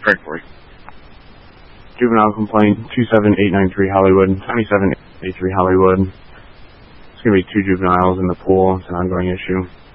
Correct, 40. Juvenile complaint 27893 Hollywood, 2783 Hollywood. It's going to be 2 juveniles in the pool. It's an ongoing issue.